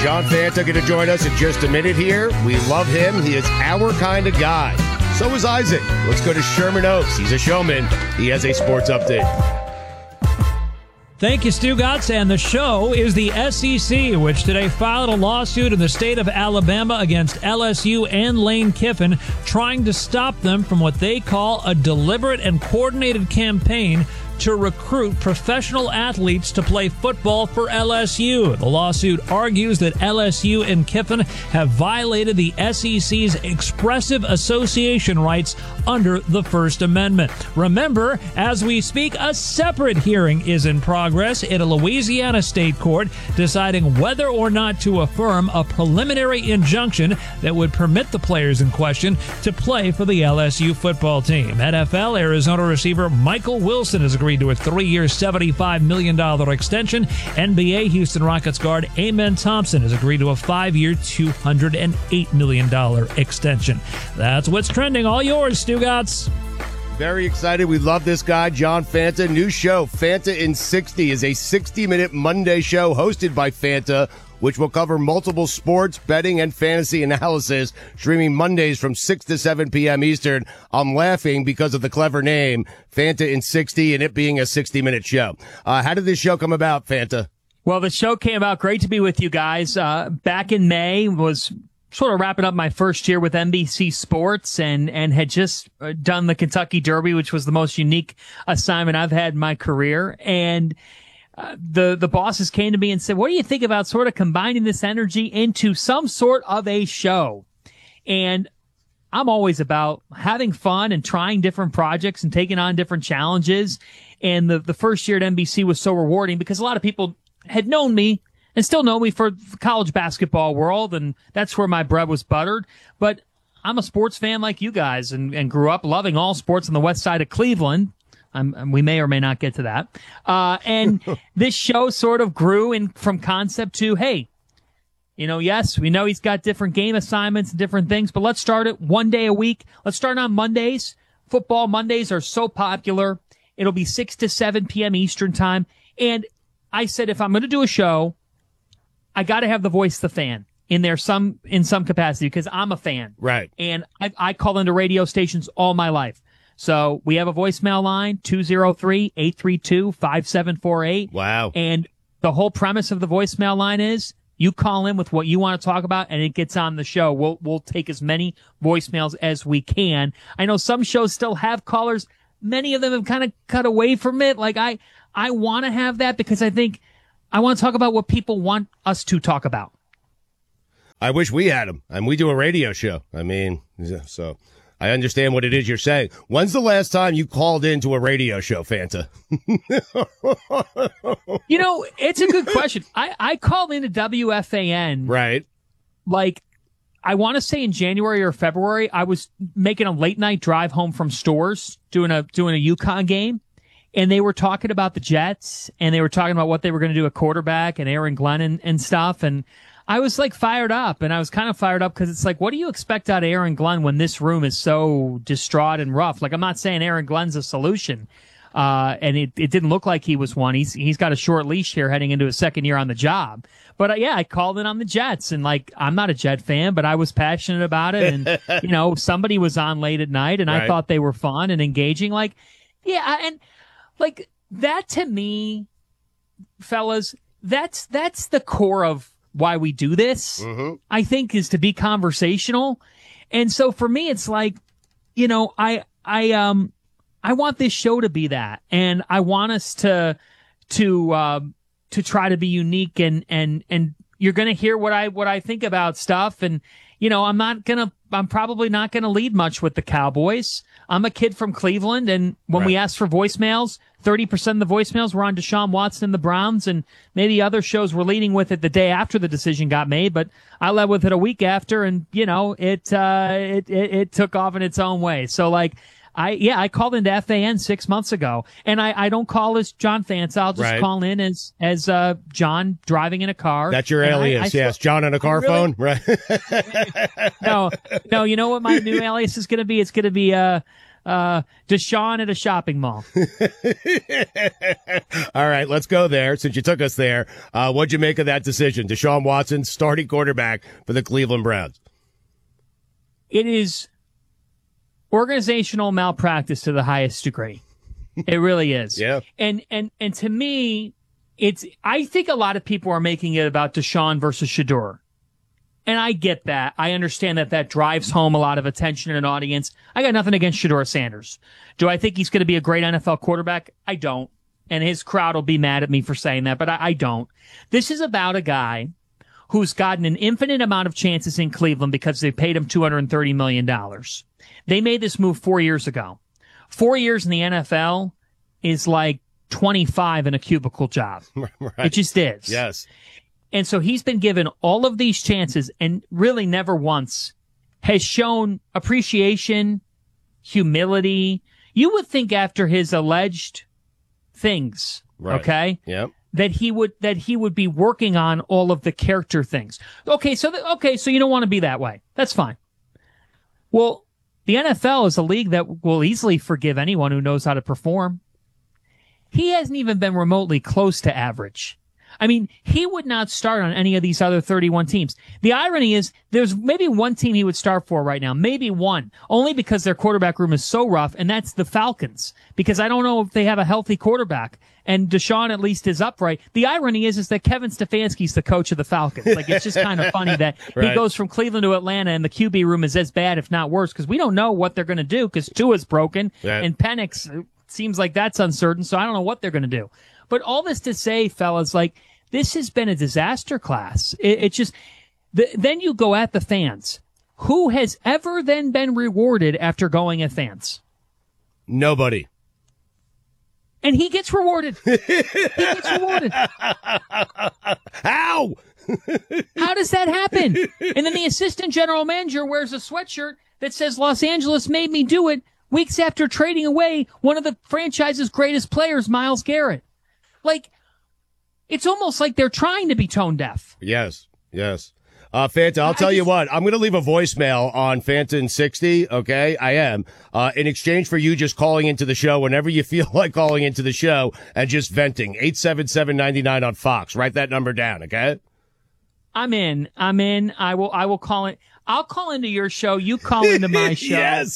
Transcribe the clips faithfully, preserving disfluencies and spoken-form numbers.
John Fanta going to join us in just a minute here. We love him. He is our kind of guy. So is Isaac. Let's go to Sherman Oaks. He's a showman. He has a sports update. Thank you, Stugotz. And the show is the S E C, which today filed a lawsuit in the state of Alabama against L S U and Lane Kiffin, trying to stop them from what they call a deliberate and coordinated campaign to recruit professional athletes to play football for L S U. The lawsuit argues that L S U and Kiffin have violated the S E C's expressive association rights under the First Amendment. Remember, as we speak, a separate hearing is in progress in a Louisiana state court deciding whether or not to affirm a preliminary injunction that would permit the players in question to play for the L S U football team. N F L Arizona receiver Michael Wilson has agreed to a three-year, seventy-five million dollars extension. N B A Houston Rockets guard Amen Thompson has agreed to a five-year, two hundred eight million dollars extension. That's what's trending. All yours, Stugotz. Very excited. We love this guy, John Fanta. New show, Fanta in sixty, is a sixty-minute Monday show hosted by Fanta, which will cover multiple sports, betting, and fantasy analysis, streaming Mondays from six to seven p.m. Eastern. I'm laughing because of the clever name, Fanta in sixty, and it being a sixty-minute show. Uh, how did this show come about, Fanta? Well, the show came about. Great to be with you guys. Uh, back in May, was sort of wrapping up my first year with N B C Sports and, and had just done the Kentucky Derby, which was the most unique assignment I've had in my career. And Uh, the, the bosses came to me and said, what do you think about sort of combining this energy into some sort of a show? And I'm always about having fun and trying different projects and taking on different challenges. And the, the first year at N B C was so rewarding because a lot of people had known me and still know me for the college basketball world. And that's where my bread was buttered. But I'm a sports fan like you guys and, and grew up loving all sports on the west side of Cleveland. Um, we may or may not get to that. Uh, and this show sort of grew in from concept to, hey, you know, yes, we know he's got different game assignments and different things, but let's start it one day a week. Let's start on Mondays. Football Mondays are so popular. It'll be six to seven p.m. Eastern time. And I said, if I'm going to do a show, I got to have the voice of the fan in there some, in some capacity because I'm a fan. Right. And I, I call into radio stations all my life. So we have a voicemail line, two oh three, eight three two, five seven four eight. Wow. And the whole premise of the voicemail line is you call in with what you want to talk about and it gets on the show. We'll, we'll take as many voicemails as we can. I know some shows still have callers. Many of them have kind of cut away from it. Like I, I want to have that because I think I want to talk about what people want us to talk about. I wish we had them, and we do a radio show. I mean, so I understand what it is you're saying. When's the last time you called into a radio show, Fanta? You know, it's a good question. I, I called into W F A N. Right. Like, I want to say in January or February, I was making a late night drive home from stores, doing a, doing a UConn game. And they were talking about the Jets and they were talking about what they were going to do at quarterback and Aaron Glenn and, and stuff. And I was like fired up, and I was kind of fired up because it's like, what do you expect out of Aaron Glenn when this room is so distraught and rough? Like, I'm not saying Aaron Glenn's a solution, uh, and it, it didn't look like he was one. He's he's got a short leash here heading into his second year on the job. But uh, yeah, I called in on the Jets, and like, I'm not a Jet fan, but I was passionate about it, and you know, somebody was on late at night, and right. I thought they were fun and engaging. Like, yeah, and like that to me, fellas, that's that's the core of why we do this, mm-hmm. I think, is to be conversational. And so for me, it's like, you know, I, I, um, I want this show to be that. And I want us to, to, um, to try to be unique and, and, and you're going to hear what I, what I think about stuff. And, you know, I'm not going to, I'm probably not going to lead much with the Cowboys. I'm a kid from Cleveland. And when right. we asked for voicemails, thirty percent of the voicemails were on Deshaun Watson and the Browns, and maybe other shows were leading with it the day after the decision got made, but I led with it a week after, and, you know, it, uh, it, it, it took off in its own way. So, like, I, yeah, I called into F A N six months ago, and I, I don't call as John Fanta. I'll just right. call in as, as, uh, John driving in a car. That's your alias, I, I, yes. John on a car really, phone, right? no, no, you know what my new alias is going to be? It's going to be, uh, uh, Deshaun at a shopping mall. All right, let's go there since you took us there. Uh, what'd you make of that decision? Deshaun Watson, starting quarterback for the Cleveland Browns. It is organizational malpractice to the highest degree. It really is. Yeah. And, and, and to me, it's, I think a lot of people are making it about Deshaun versus Shedeur. And I get that. I understand that that drives home a lot of attention in an audience. I got nothing against Shedeur Sanders. Do I think he's going to be a great N F L quarterback? I don't. And his crowd will be mad at me for saying that, but I, I don't. This is about a guy who's gotten an infinite amount of chances in Cleveland because they paid him two hundred thirty million dollars. They made this move four years ago. Four years in the N F L is like twenty-five in a cubicle job. Right. It just is. Yes. And so he's been given all of these chances and really never once has shown appreciation, humility. You would think after his alleged things, Right. okay, Yep. that he would that he would be working on all of the character things. Okay, so th- okay, so you don't want to be that way. That's fine. Well, the N F L is a league that will easily forgive anyone who knows how to perform. He hasn't even been remotely close to average. I mean, he would not start on any of these other thirty-one teams. The irony is there's maybe one team he would start for right now, maybe one, only because their quarterback room is so rough, and that's the Falcons, because I don't know if they have a healthy quarterback, and Deshaun at least is upright. The irony is is that Kevin Stefanski's the coach of the Falcons. Like, it's just kind of funny that Right. he goes from Cleveland to Atlanta, and the Q B room is as bad, if not worse, because we don't know what they're going to do, because Tua's broken, Yeah. and Penix seems like that's uncertain, so I don't know what they're going to do. But all this to say, fellas, like, this has been a disaster class. It, it just, the, then you go at the fans. Who has ever then been rewarded after going at fans? Nobody. And he gets rewarded. He gets rewarded. How? How does that happen? And then the assistant general manager wears a sweatshirt that says Los Angeles made me do it weeks after trading away one of the franchise's greatest players, Myles Garrett. Like, it's almost like they're trying to be tone deaf. Yes. Yes. Uh, Fanta, I'll tell I you just- what, I'm going to leave a voicemail on Fanta in sixty. Okay. I am, uh, in exchange for you just calling into the show whenever you feel like calling into the show and just venting. eight seven seven, nine nine on Fox. Write that number down. Okay. I'm in. I'm in. I will. I will call it. I'll call into your show. You call into my show. Yes.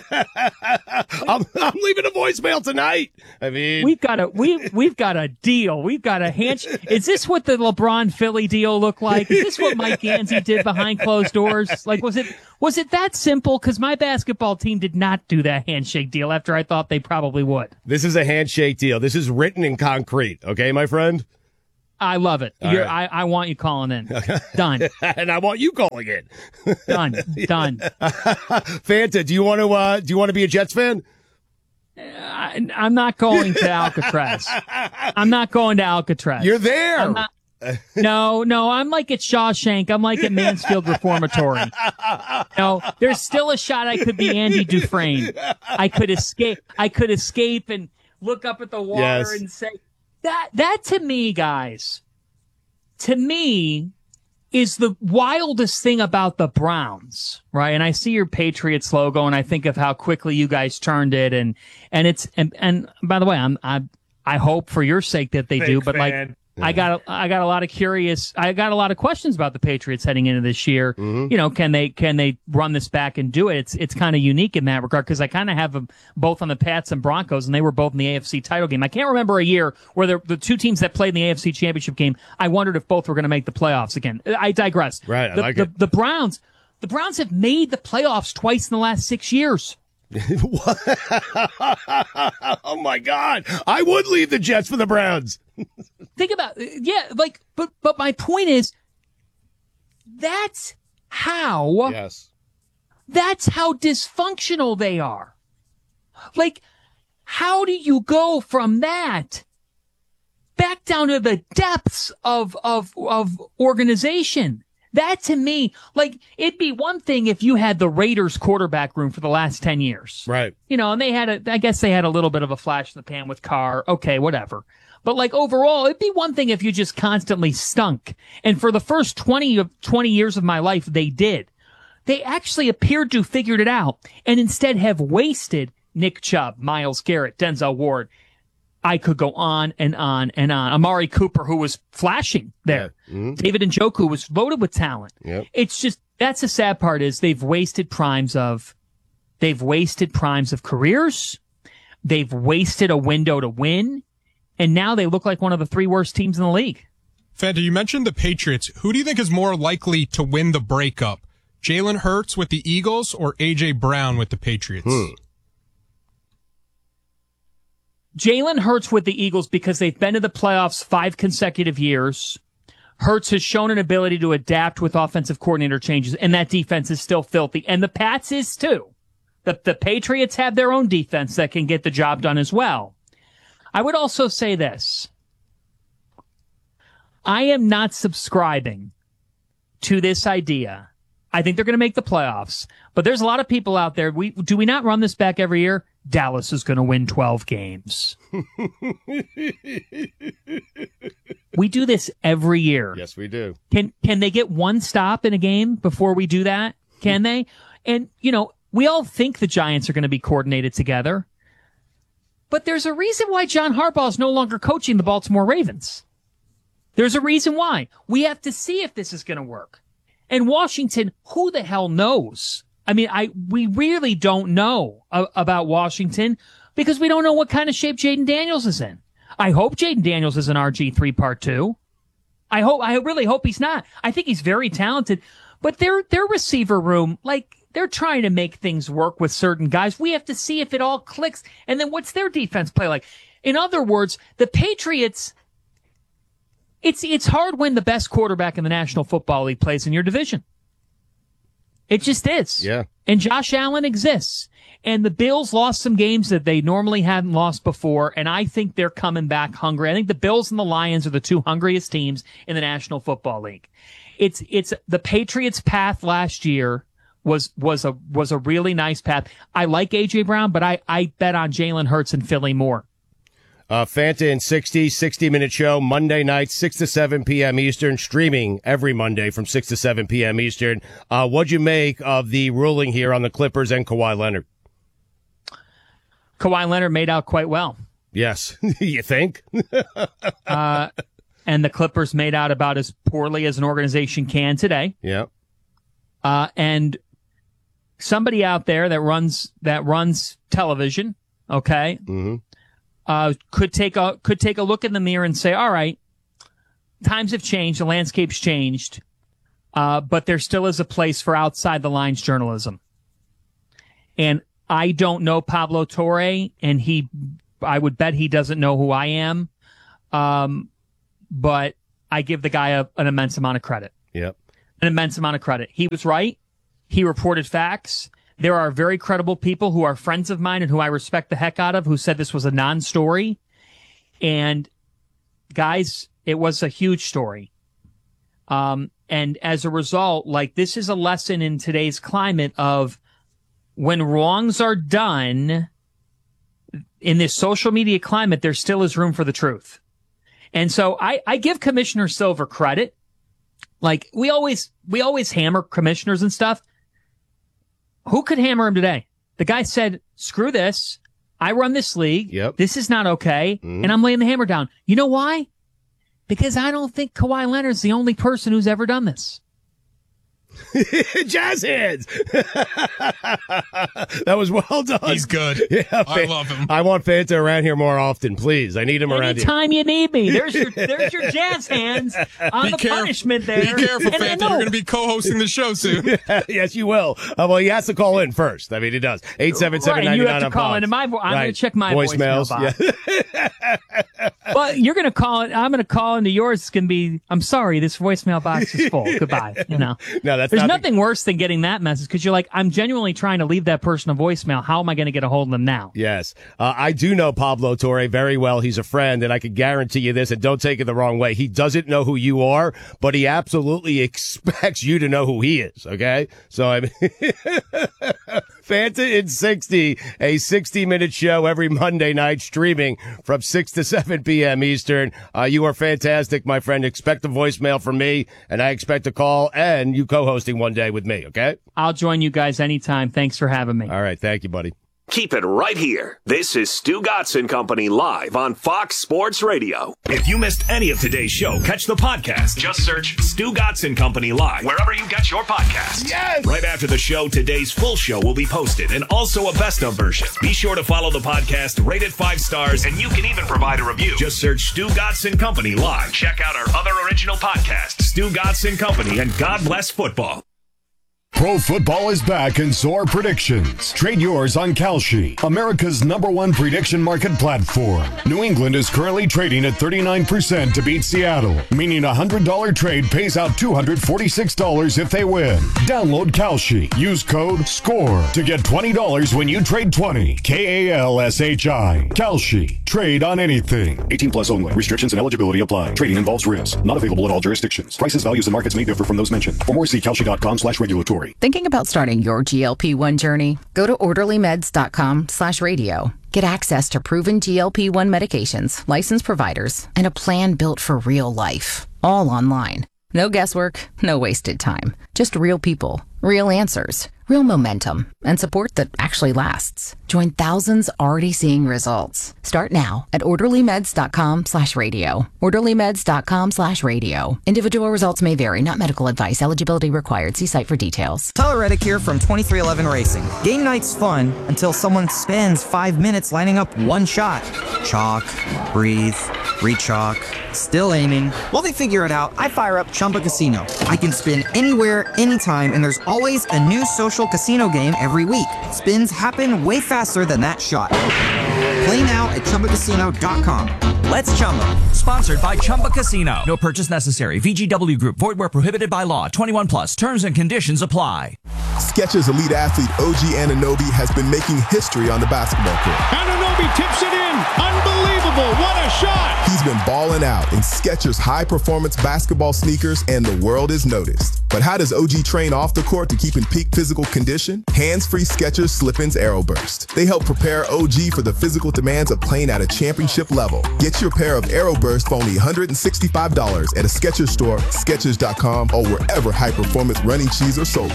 I'm, I'm leaving a voicemail tonight. I mean, We've got a we we've got a deal. We've got a handshake. Is this what the LeBron Philly deal looked like? Is this what Mike Gansey did behind closed doors? Like, was it was it that simple? Because my basketball team did not do that handshake deal after I thought they probably would. this is a handshake deal. This is written in concrete. Okay, my friend. I love it. All You're, right. I I want you calling in. Done. And I want you calling in. Done. Done. Fanta, do you want to, uh, do you want to be a Jets fan? I, I'm not going to Alcatraz. I'm not going to Alcatraz. You're there. I'm not, no, no, I'm like at Shawshank. I'm like at Mansfield Reformatory. No, there's still a shot I could be Andy Dufresne. I could escape. I could escape and look up at the water Yes. and say that. That to me, guys, to me is the wildest thing about the Browns, right? And I see your Patriots logo, and I think of how quickly you guys turned it, and and it's and and by the way, I'm I I hope for your sake that they do, but like. I got a, I got a lot of curious I got a lot of questions about the Patriots heading into this year. Mm-hmm. You know, can they can they run this back and do it? It's it's kind of unique in that regard because I kind of have them both on the Pats and Broncos, and they were both in the A F C title game. I can't remember a year where the the two teams that played in the A F C championship game. I wondered if both were going to make the playoffs again. I digress. Right, I the, like the, it. the Browns the Browns have made the playoffs twice in the last six years. Oh my God. I would leave the Jets for the Browns. Think about yeah, like but but my point is that's how Yes. That's how dysfunctional they are. Like, how do you go from that back down to the depths of, of, of organization? That to me, like, it'd be one thing if you had the Raiders quarterback room for the last ten years. Right. You know, and they had a, I guess they had a little bit of a flash in the pan with Carr. Okay, whatever. But like overall, it'd be one thing if you just constantly stunk. And for the first twenty of twenty years of my life, they did. They actually appeared to have figured it out and instead have wasted Nick Chubb, Myles Garrett, Denzel Ward. I could go on and on and on. Amari Cooper, who was flashing there. Yeah. Mm-hmm. David Njoku was loaded with talent. Yep. It's just, that's the sad part is they've wasted primes of, they've wasted primes of careers. They've wasted a window to win. And now they look like one of the three worst teams in the league. Fanta, you mentioned the Patriots. Who do you think is more likely to win the breakup? Jalen Hurts with the Eagles or A J Brown with the Patriots? Hmm. Jalen Hurts with the Eagles because they've been to the playoffs five consecutive years. Hurts has shown an ability to adapt with offensive coordinator changes, and that defense is still filthy. And the Pats is too. The, the Patriots have their own defense that can get the job done as well. I would also say this. I am not subscribing to this idea. I think they're going to make the playoffs, but there's a lot of people out there. We do we not run this back every year? Dallas is going to win twelve games. We do this every year. Yes, we do. Can can they get one stop in a game before we do that? Can they? And, you know, we all think the Giants are going to be coordinated together, but there's a reason why John Harbaugh is no longer coaching the Baltimore Ravens. There's a reason why. We have to see if this is going to work. And Washington, who the hell knows? I mean, I we really don't know uh, about Washington because we don't know what kind of shape Jaden Daniels is in. I hope Jaden Daniels is an R G three part two. I hope, I really hope he's not. I think he's very talented, but their their receiver room, like, they're trying to make things work with certain guys. We have to see if it all clicks. And then what's their defense play like? In other words, the Patriots, it's it's hard when the best quarterback in the National Football League plays in your division. It just is. Yeah. And Josh Allen exists. And the Bills lost some games that they normally hadn't lost before, and I think they're coming back hungry. I think the Bills and the Lions are the two hungriest teams in the National Football League. It's it's the Patriots' path last year was was a was a really nice path. I like A J Brown, but I, I bet on Jalen Hurts and Philly more. Uh, Fanta in sixty, sixty-minute show, Monday night, six to seven p.m. Eastern, streaming every Monday from six to seven p.m. Eastern. Uh, what'd you make of the ruling here on the Clippers and Kawhi Leonard? Kawhi Leonard made out quite well. Yes. You think? uh, and the Clippers made out about as poorly as an organization can today. Yeah. Uh, and somebody out there that runs, that runs television, okay, Mm-hmm. uh, could take a, could take a look in the mirror and say, all right, times have changed, the landscape's changed, uh, but there still is a place for outside the lines journalism. And I don't know Pablo Torre, and he, I would bet he doesn't know who I am. Um, but I give the guy a, an immense amount of credit. Yep. An immense amount of credit. He was right. He reported facts. There are very credible people who are friends of mine and who I respect the heck out of who said this was a non-story. And guys, it was a huge story. Um, and as a result, like, this is a lesson in today's climate of, when wrongs are done in this social media climate, there still is room for the truth. And so I, I give Commissioner Silver credit. Like, we always, we always hammer commissioners and stuff. Who could hammer him today? The guy said, screw this. I run this league. Yep. This is not okay. Mm-hmm. And I'm laying the hammer down. You know why? Because I don't think Kawhi Leonard's the only person who's ever done this. Jazz hands. That was well done. He's good. Yeah, I love him. I want Fanta around here more often, please. I need him around here. Anytime you need me, there's your there's your jazz hands on Be the caref- punishment there. Be careful, And I Fanta. know- You're going to be co-hosting the show soon. Yes, you will. Uh, well, he has to call in first. I mean, he does. eight seven seven, Right, nine you nine have to on call Fox. into my vo- I'm Right. going to check my voicemail Voicemails. box. Yeah. Well, you're going to call it. I'm going to call into yours. It's going to be, I'm sorry, this voicemail box is full. Goodbye. You know, No, that's there's not the- nothing worse than getting that message because you're like, I'm genuinely trying to leave that person a voicemail. How am I going to get a hold of them now? Yes. Uh, I do know Pablo Torre very well. He's a friend, and I can guarantee you this, and don't take it the wrong way. He doesn't know who you are, but he absolutely expects you to know who he is, okay? So, I mean, Fanta in sixty, a sixty-minute show every Monday night, streaming from six to seven p.m. Eastern. Uh, you are fantastic, my friend. Expect a voicemail from me, and I expect a call and you co-hosting one day with me, okay? I'll join you guys anytime. Thanks for having me. All right. Thank you, buddy. Keep it right here. This is Stu Gotson Company live on Fox Sports Radio. If you missed any of today's show, catch the podcast. Just search Stu Gotson Company live wherever you get your podcasts. Yes! Right after the show, today's full show will be posted and also a best of version. Be sure to follow the podcast, rate it five stars, and you can even provide a review. Just search Stu Gotson Company live. Check out our other original podcasts, Stu Gotson Company and God Bless Football. Pro football is back and so are predictions. Trade yours on Kalshi, America's number one prediction market platform. New England is currently trading at thirty-nine percent to beat Seattle, meaning a one hundred dollars trade pays out two hundred forty-six dollars if they win. Download Kalshi. Use code SCORE to get twenty dollars when you trade twenty. K A L S H I. Kalshi. Trade on anything. eighteen plus only. Restrictions and eligibility apply. Trading involves risk. Not available in all jurisdictions. Prices, values, and markets may differ from those mentioned. For more, see Kalshi.com slash regulatory. Thinking about starting your G L P one journey? Go to orderly meds dot com slash radio. Get access to proven G L P one medications, licensed providers, and a plan built for real life. All online. No guesswork, no wasted time. Just real people, real answers, real momentum, and support that actually lasts. Join thousands already seeing results. Start now at orderly meds dot com slash radio. orderly meds dot com slash radio. Individual results may vary, not medical advice. Eligibility required. See site for details. Tyler Reddick here from twenty-three eleven Racing. Game night's fun until someone spends five minutes lining up one shot. Chalk, breathe, re-chalk, still aiming. While they figure it out, I fire up Chumba Casino. I can spin anywhere, anytime, and there's always a new social casino game every week. Spins happen way faster than that shot. Play now at chumba casino dot com. Let's Chumba. Sponsored by Chumba Casino. No purchase necessary. V G W Group. Void where prohibited by law. twenty-one plus. Terms and conditions apply. Skechers elite athlete O G Anunoby has been making history on the basketball court. Anunoby tips it in. Unbelievable. What a shot. He's been balling out in Skechers high-performance basketball sneakers, and the world is noticed. But how does O G train off the court to keep in peak physical condition? Hands-free Skechers Slip-ins Aeroburst. They help prepare O G for the physical demands of playing at a championship level. Get your pair of Aeroburst for only one hundred sixty-five dollars at a Skechers store, Skechers dot com, or wherever high-performance running shoes are sold.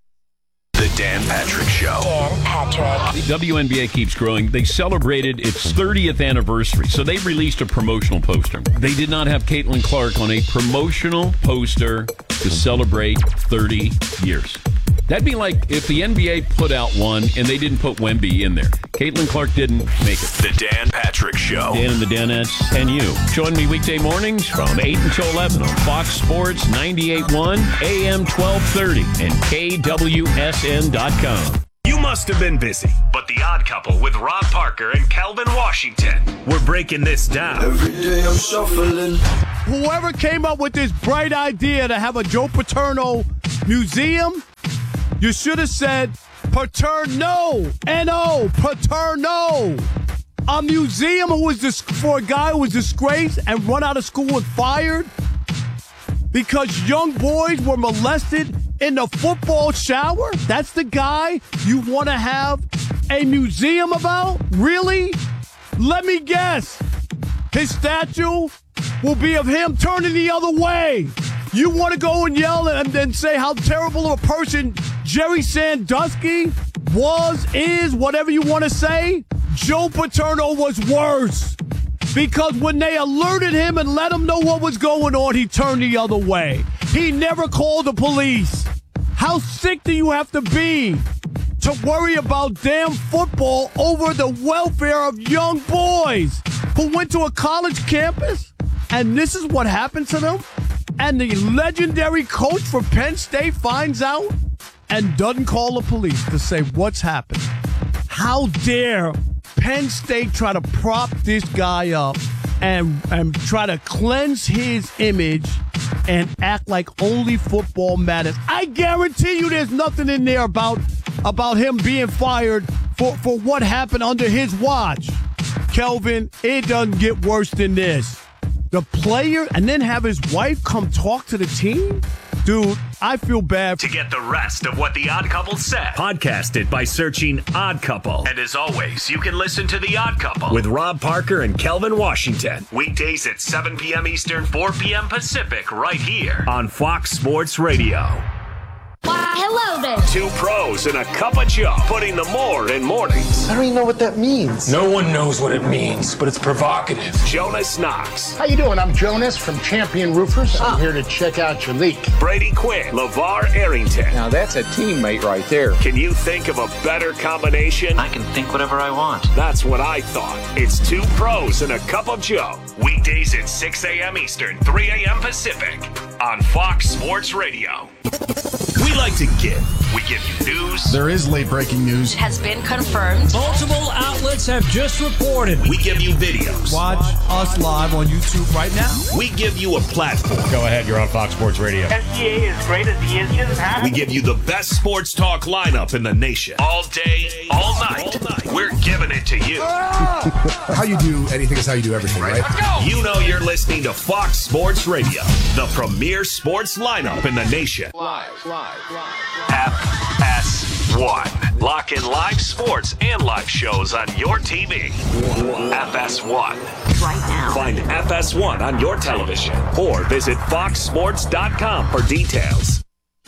The Dan Patrick Show. Dan Patrick. The W N B A keeps growing. They celebrated its thirtieth anniversary, so they released a promotional poster. They did not have Caitlin Clark on a promotional poster to celebrate thirty years. That'd be like if the N B A put out one and they didn't put Wemby in there. Caitlin Clark didn't make it. The Dan Patrick Show. Dan and the Danettes and you. Join me weekday mornings from eight until eleven on Fox Sports ninety-eight point one, A M twelve thirty, and K W S N dot com. You must have been busy, but The Odd Couple with Rob Parker and Calvin Washington. We're breaking this down. Every day I'm shuffling. Whoever came up with this bright idea to have a Joe Paterno museum, you should have said Paterno, N O, Paterno. A museum who was dis- for a guy who was disgraced and run out of school and fired because young boys were molested in the football shower? That's the guy you want to have a museum about? Really? Let me guess. His statue will be of him turning the other way. You want to go and yell and then say how terrible of a person Jerry Sandusky was, is, whatever you want to say? Joe Paterno was worse. Because when they alerted him and let him know what was going on, he turned the other way. He never called the police. How sick do you have to be to worry about damn football over the welfare of young boys who went to a college campus? And this is what happened to them? And the legendary coach for Penn State finds out and doesn't call the police to say what's happened. How dare Penn State try to prop this guy up and, and try to cleanse his image and act like only football matters. I guarantee you there's nothing in there about, about him being fired for, for what happened under his watch. Kelvin, it doesn't get worse than this. The player and then have his wife come talk to the team? Dude, I feel bad. To get the rest of what The Odd Couple said, podcast it by searching Odd Couple. And as always, you can listen to The Odd Couple with Rob Parker and Kelvin Washington. Weekdays at seven p.m. Eastern, four p.m. Pacific, right here on Fox Sports Radio. Why, hello love it. Two pros and a cup of Joe, putting the more in mornings. I don't even know what that means. No one knows what it means, but it's provocative. Jonas Knox. How you doing? I'm Jonas from Champion Roofers. I'm here to check out your leak. Brady Quinn. LeVar Arrington. Now that's a teammate right there. Can you think of a better combination? I can think whatever I want. That's what I thought. It's two pros and a cup of Joe. Weekdays at six a.m. Eastern, three a.m. Pacific on Fox Sports Radio. We like to give. We give you news. There is late breaking news. Has been confirmed. Multiple outlets have just reported. We give you videos. Watch us live on YouTube right now. We give you a platform. Go ahead, you're on Fox Sports Radio. S G A is great as he is just We give you the best sports talk lineup in the nation. All day, all night. All night. We're giving it to you. How you do anything is how you do everything, right? You know you're listening to Fox Sports Radio, the premier sports lineup in the nation. live, live, live. F S one. Lock in live sports and live shows on your T V. F S one. Right now. Find F S one on your television or visit fox sports dot com for details.